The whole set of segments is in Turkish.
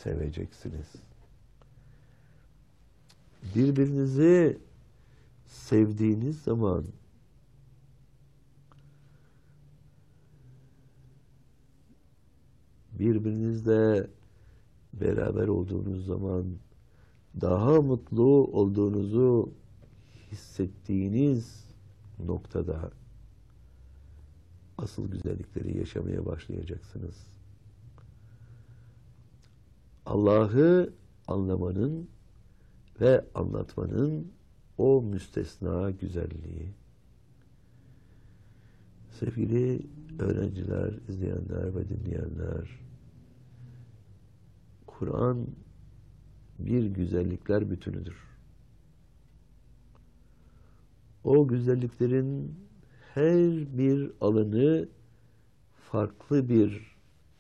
seveceksiniz. Birbirinizi sevdiğiniz zaman birbirinizle beraber olduğunuz zaman daha mutlu olduğunuzu hissettiğiniz noktada asıl güzellikleri yaşamaya başlayacaksınız. Allah'ı anlamanın ve anlatmanın o müstesna güzelliği. Sevgili öğrenciler, izleyenler ve dinleyenler, Kur'an bir güzellikler bütünüdür. O güzelliklerin her bir alanı farklı bir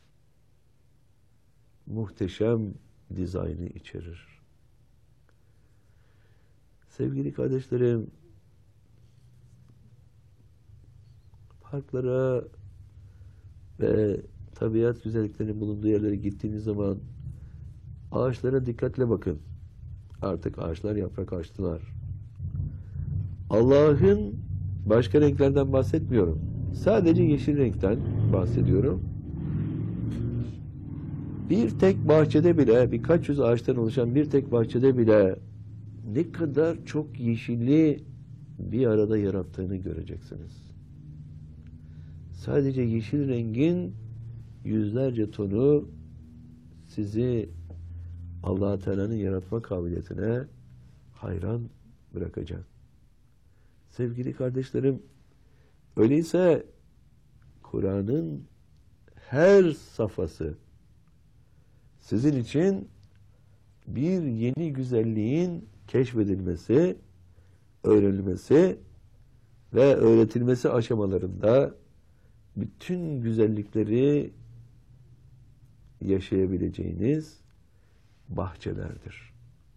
muhteşem dizaynı içerir. Sevgili kardeşlerim, parklara ve tabiat güzelliklerinin bulunduğu yerlere gittiğiniz zaman ağaçlara dikkatle bakın. Artık ağaçlar yaprak açtılar. Allah'ın başka renklerden bahsetmiyorum. Sadece yeşil renkten bahsediyorum. Bir tek bahçede bile, birkaç yüz ağaçtan oluşan bir tek bahçede bile ne kadar çok yeşilliği bir arada yarattığını göreceksiniz. Sadece yeşil rengin yüzlerce tonu sizi Allah-u Teala'nın yaratma kabiliyetine hayran bırakacak. Sevgili kardeşlerim, öyleyse Kur'an'ın her safhası sizin için bir yeni güzelliğin keşfedilmesi, öğrenilmesi ve öğretilmesi aşamalarında bütün güzellikleri yaşayabileceğiniz bahçelerdir.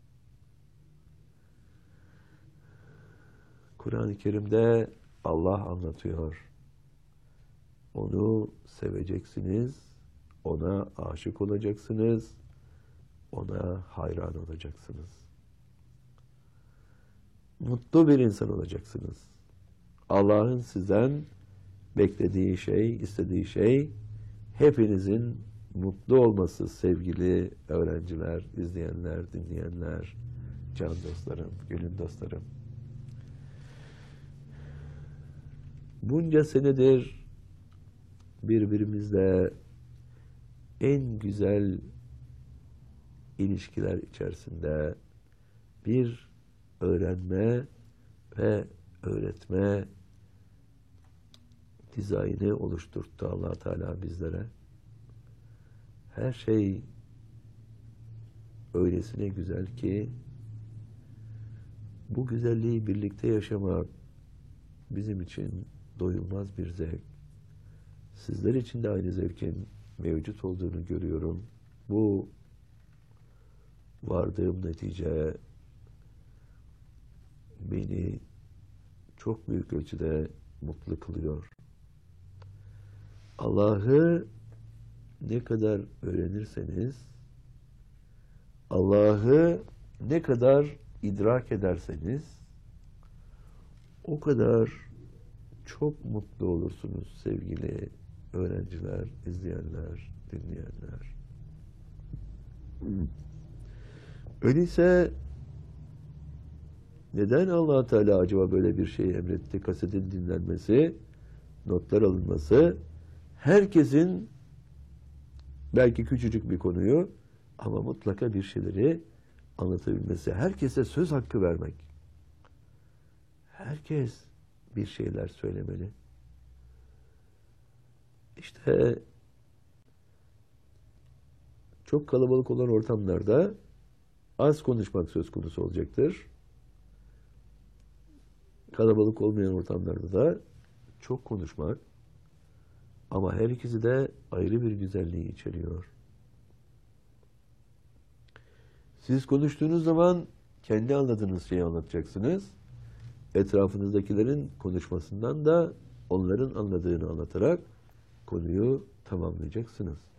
Kur'an-ı Kerim'de Allah anlatıyor. Onu seveceksiniz, ona aşık olacaksınız, ona hayran olacaksınız. Mutlu bir insan olacaksınız. Allah'ın sizden beklediği şey, istediği şey hepinizin mutlu olması sevgili öğrenciler, izleyenler, dinleyenler, can dostlarım, gönül dostlarım. Bunca senedir birbirimizle en güzel ilişkiler içerisinde bir öğrenme ve öğretme dizaynı oluşturdu Allah Teala bizlere. Her şey öylesine güzel ki bu güzelliği birlikte yaşamak bizim için doyulmaz bir zevk. Sizler için de aynı zevkin mevcut olduğunu görüyorum. Bu vardığım netice beni çok büyük ölçüde mutlu kılıyor. Allah'ı ne kadar öğrenirseniz, Allah'ı ne kadar idrak ederseniz, o kadar çok mutlu olursunuz sevgili öğrenciler, izleyenler, dinleyenler. Öyleyse neden Allah Teala acaba böyle bir şey emretti? Kasetin dinlenmesi, notlar alınması, herkesin belki küçücük bir konuyu ama mutlaka bir şeyleri anlatabilmesi, herkese söz hakkı vermek. Herkes bir şeyler söylemeli. İşte çok kalabalık olan ortamlarda az konuşmak söz konusu olacaktır. Kalabalık olmayan ortamlarda da çok konuşmak, ama her ikisi de ayrı bir güzelliği içeriyor. Siz konuştuğunuz zaman kendi anladığınız şeyi anlatacaksınız. Etrafınızdakilerin konuşmasından da onların anladığını anlatarak konuyu tamamlayacaksınız.